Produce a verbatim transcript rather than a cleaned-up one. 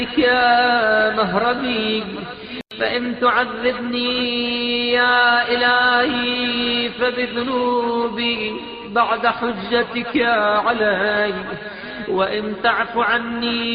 يا مهربي، فإن تعذبني يا إلهي فبذنوبي بعد حجتك علي، وإن تعف عني